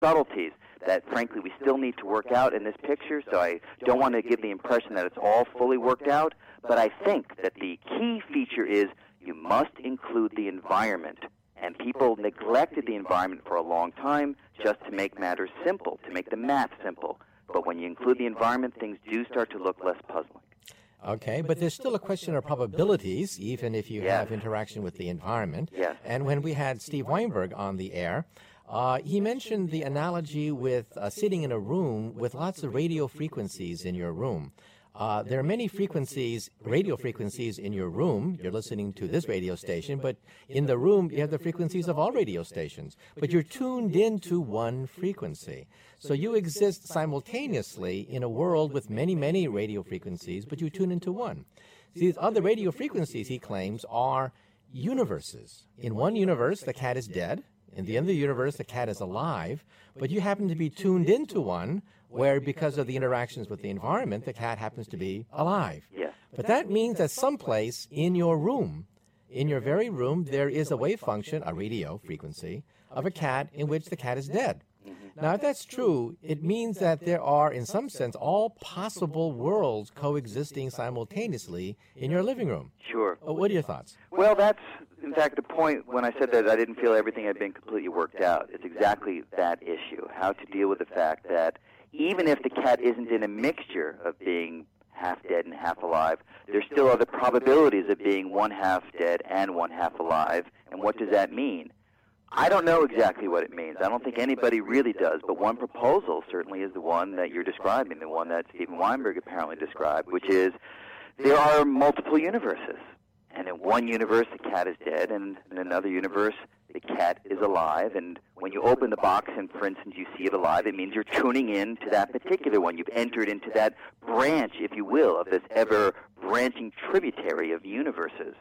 subtleties that, frankly, we still need to work out in this picture, so I don't want to give the impression that it's all fully worked out, but I think that the key feature is you must include the environment. And people neglected the environment for a long time just to make matters simple, to make the math simple. But when you include the environment, things do start to look less puzzling. Okay, but there's still a question of probabilities, even if you have interaction with the environment. Yes. And when we had Steve Weinberg on the air, he mentioned the analogy with sitting in a room with lots of radio frequencies in your room. There are many frequencies, radio frequencies in your room. You're listening to this radio station, but in the room you have the frequencies of all radio stations. But you're tuned into one frequency. So you exist simultaneously in a world with many, many radio frequencies, but you tune into one. These other radio frequencies, he claims, are universes. In one universe, the cat is dead. In the other universe, the cat is alive. But you happen to be tuned into one where, because of the interactions with the environment, the cat happens to be alive. Yes. But that means that someplace in your room, in your very room, there is a wave function, a radio frequency, of a cat in which the cat is dead. Now, if that's true, it means that there are, in some sense, all possible worlds coexisting simultaneously in your living room. Sure. What are your thoughts? Well, that's, in fact, the point when I said that I didn't feel everything had been completely worked out. It's exactly that issue, how to deal with the fact that even if the cat isn't in a mixture of being half dead and half alive, there still are the probabilities of being one half dead and one half alive. And what does that mean? I don't know exactly what it means. I don't think anybody really does, but one proposal certainly is the one that you're describing, the one that Steven Weinberg apparently described, which is there are multiple universes. And in one universe, the cat is dead, and in another universe, the cat is alive. And when you open the box and, for instance, you see it alive, it means you're tuning in to that particular one. You've entered into that branch, if you will, of this ever-branching tributary of universes.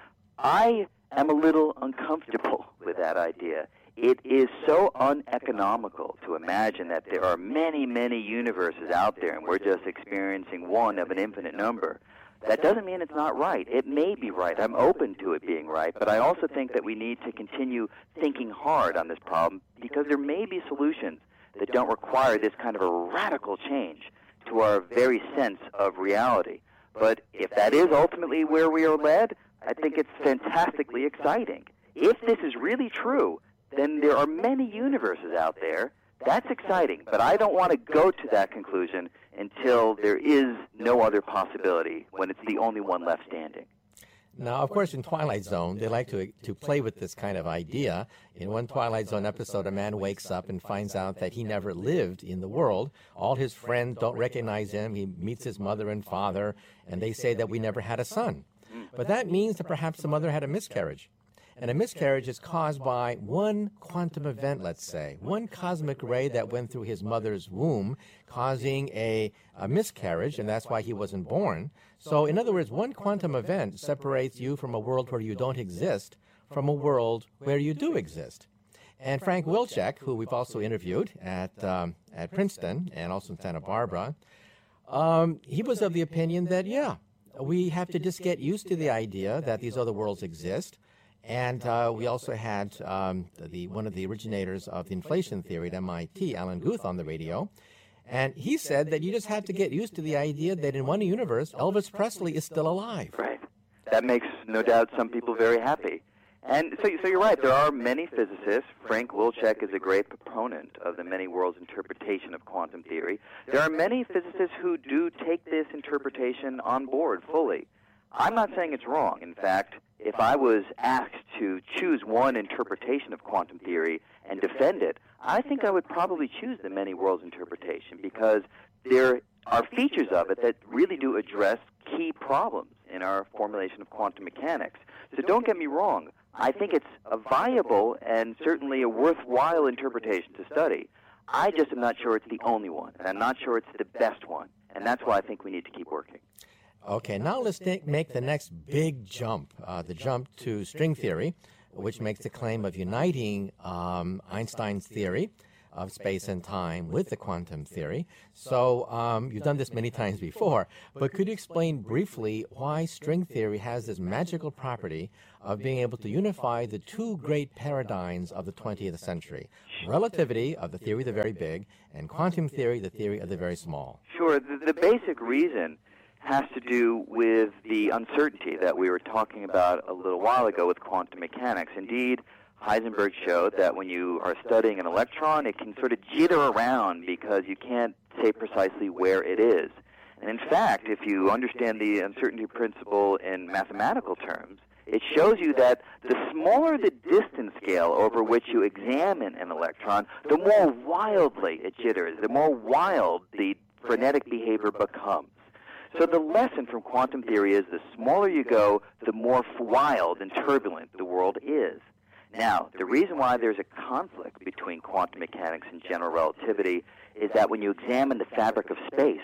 I am a little uncomfortable with that idea. It is so uneconomical to imagine that there are many, many universes out there, and we're just experiencing one of an infinite number. That doesn't mean it's not right. It may be right. I'm open to it being right, but I also think that we need to continue thinking hard on this problem because there may be solutions that don't require this kind of a radical change to our very sense of reality. But if that is ultimately where we are led, I think it's fantastically exciting. If this is really true, then there are many universes out there. That's exciting, but I don't want to go to that conclusion until there is no other possibility, when it's the only one left standing. Now, of course, in Twilight Zone, they like to play with this kind of idea. In one Twilight Zone episode, a man wakes up and finds out that he never lived in the world. All his friends don't recognize him. He meets his mother and father, and they say that we never had a son. But that means that perhaps the mother had a miscarriage. And a miscarriage is caused by one quantum event, let's say, one cosmic ray that went through his mother's womb, causing a miscarriage, and that's why he wasn't born. So, in other words, one quantum event separates you from a world where you don't exist from a world where you do exist. And Frank Wilczek, who we've also interviewed at Princeton and also in Santa Barbara, he was of the opinion that, we have to just get used to the idea that these other worlds exist. And we also had one of the originators of the inflation theory at MIT, Alan Guth, on the radio. And he said that you just have to get used to the idea that in one universe, Elvis Presley is still alive. Right. That makes, no doubt, some people very happy. And so you're right. There are many physicists. Frank Wilczek is a great proponent of the many worlds interpretation of quantum theory. There are many physicists who do take this interpretation on board fully. I'm not saying it's wrong. In fact, if I was asked to choose one interpretation of quantum theory and defend it, I think I would probably choose the many worlds interpretation because there are features of it that really do address key problems in our formulation of quantum mechanics. So don't get me wrong. I think it's a viable and certainly a worthwhile interpretation to study. I just am not sure it's the only one, and I'm not sure it's the best one. And that's why I think we need to keep working. Okay, now let's make the next big jump, the jump to string theory, which makes the claim of uniting Einstein's theory of space and time with the quantum theory. So you've done this many times before, but could you explain briefly why string theory has this magical property of being able to unify the two great paradigms of the 20th century, relativity of the theory of the very big and quantum theory, the theory of the very small? Sure. The basic reason has to do with the uncertainty that we were talking about a little while ago with quantum mechanics. Indeed, Heisenberg showed that when you are studying an electron, it can sort of jitter around because you can't say precisely where it is. And in fact, if you understand the uncertainty principle in mathematical terms, it shows you that the smaller the distance scale over which you examine an electron, the more wildly it jitters, the more wild the frenetic behavior becomes. So the lesson from quantum theory is the smaller you go, the more wild and turbulent the world is. Now, the reason why there's a conflict between quantum mechanics and general relativity is that when you examine the fabric of space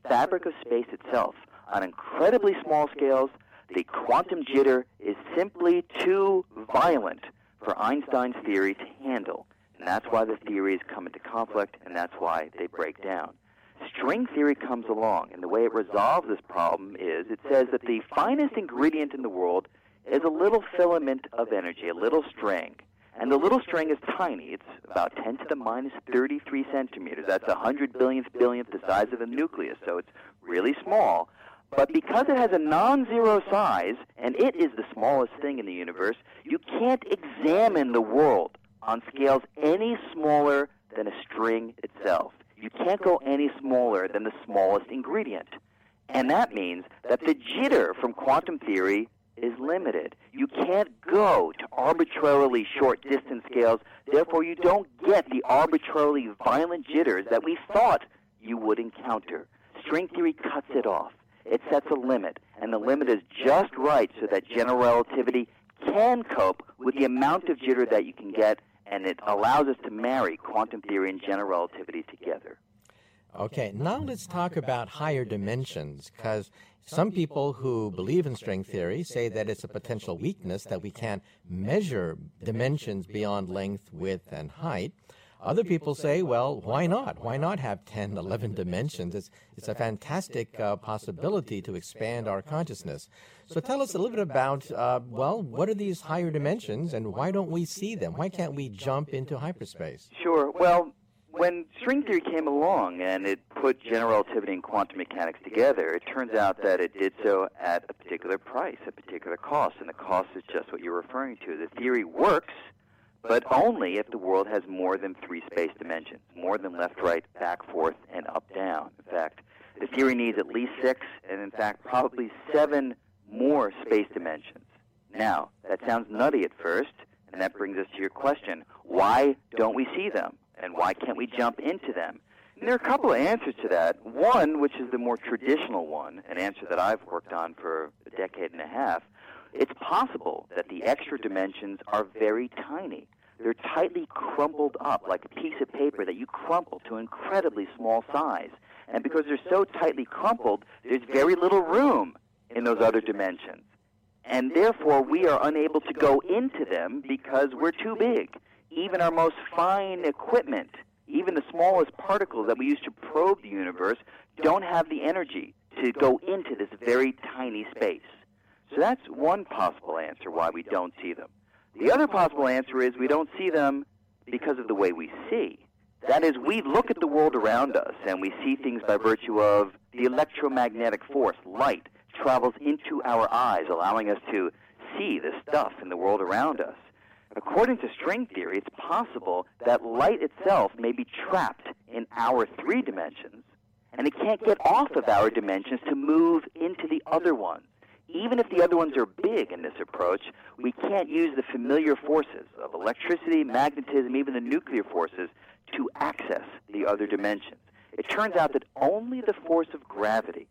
itself, on incredibly small scales, the quantum jitter is simply too violent for Einstein's theory to handle. And that's why the theories come into conflict, and that's why they break down. String theory comes along, and the way it resolves this problem is it says that the finest ingredient in the world is a little filament of energy, a little string. And the little string is tiny. It's about 10 to the minus 33 centimeters. That's 100 billionth the size of a nucleus, so it's really small. But because it has a non-zero size, and it is the smallest thing in the universe, you can't examine the world on scales any smaller than a string itself. You can't go any smaller than the smallest ingredient. And that means that the jitter from quantum theory is limited. You can't go to arbitrarily short distance scales, therefore you don't get the arbitrarily violent jitters that we thought you would encounter. String theory cuts it off. It sets a limit, and the limit is just right so that general relativity can cope with the amount of jitter that you can get, and it allows us to marry quantum theory and general relativity together. Okay, now let's talk about higher dimensions, because some people who believe in string theory say that it's a potential weakness that we can't measure dimensions beyond length, width, and height. Other people say, well, why not? Why not have 10, 11 dimensions? It's a fantastic possibility to expand our consciousness. So tell us a little bit about, what are these higher dimensions, and why don't we see them? Why can't we jump into hyperspace? Sure. Well, when string theory came along and it put general relativity and quantum mechanics together, it turns out that it did so at a particular price, a particular cost, and the cost is just what you're referring to. The theory works, but only if the world has more than 3 space dimensions, more than left, right, back, forth, and up, down. In fact, the theory needs at least 6, and in fact, probably 7 more space dimensions. Now, that sounds nutty at first, and that brings us to your question, why don't we see them? And why can't we jump into them? And there are a couple of answers to that. One, which is the more traditional one, an answer that I've worked on for a decade and a half, it's possible that the extra dimensions are very tiny. They're tightly crumpled up like a piece of paper that you crumple to an incredibly small size. And because they're so tightly crumpled, there's very little room in those other dimensions. And therefore, we are unable to go into them because we're too big. Even our most fine equipment, even the smallest particles that we use to probe the universe, don't have the energy to go into this very tiny space. So that's one possible answer why we don't see them. The other possible answer is we don't see them because of the way we see. That is, we look at the world around us and we see things by virtue of the electromagnetic force, light, travels into our eyes, allowing us to see the stuff in the world around us. According to string theory, it's possible that light itself may be trapped in our 3 dimensions, and it can't get off of our dimensions to move into the other ones. Even if the other ones are big in this approach, we can't use the familiar forces of electricity, magnetism, even the nuclear forces to access the other dimensions. It turns out that only the force of gravity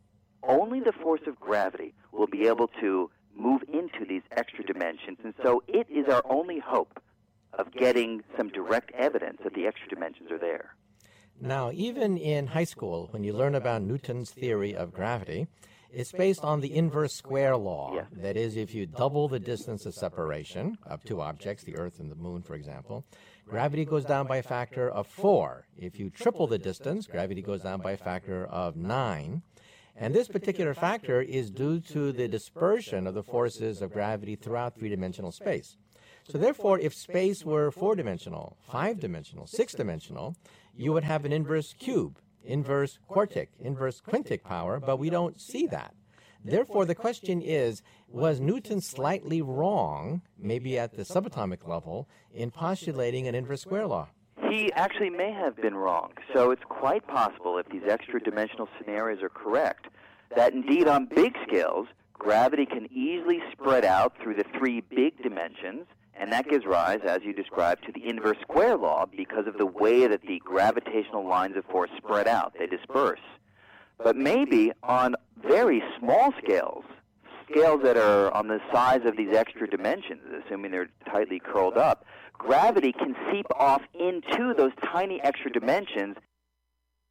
will be able to move into these extra dimensions, and so it is our only hope of getting some direct evidence that the extra dimensions are there. Now, even in high school, when you learn about Newton's theory of gravity, it's based on the inverse square law. Yeah. That is, if you double the distance of separation of 2 objects, the Earth and the Moon, for example, gravity goes down by a factor of 4. If you triple the distance, gravity goes down by a factor of 9. And this particular factor is due to the dispersion of the forces of gravity throughout three-dimensional space. So therefore, if space were 4-dimensional, 5-dimensional, 6-dimensional, you would have an inverse cube, inverse quartic, inverse quintic power, but we don't see that. Therefore, the question is, was Newton slightly wrong, maybe at the subatomic level, in postulating an inverse square law? He actually may have been wrong. So it's quite possible, if these extra-dimensional scenarios are correct, that indeed on big scales, gravity can easily spread out through the 3 big dimensions, and that gives rise, as you described, to the inverse square law because of the way that the gravitational lines of force spread out. They disperse. But maybe on very small scales, scales that are on the size of these extra dimensions, assuming they're tightly curled up, gravity can seep off into those tiny extra dimensions